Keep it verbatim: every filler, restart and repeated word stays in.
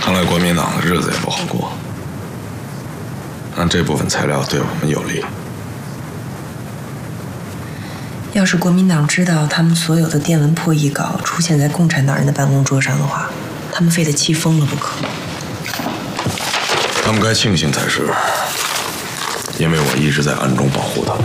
看来国民党的日子也不好过。但这部分材料对我们有利。 要是国民党知道他们所有的电文破译稿出现在共产党人的办公桌上的话，他们非得气疯了不可。 他们该庆幸才是，因为我一直在暗中保护他们。